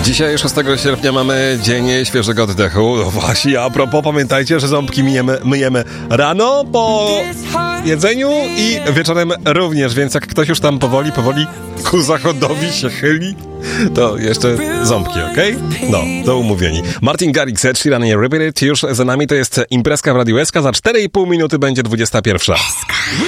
Dzisiaj 6 sierpnia mamy Dzień Świeżego Oddechu. No właśnie, a propos, pamiętajcie, że ząbki myjemy rano po jedzeniu i wieczorem również, więc jak ktoś już tam powoli ku zachodowi się chyli, to jeszcze ząbki, okej? No, to umówieni. Martin Garrix, Ed Sheeran i Repeat It już za nami, to jest imprezka w Radiu SK. Za 4,5 minuty będzie 21.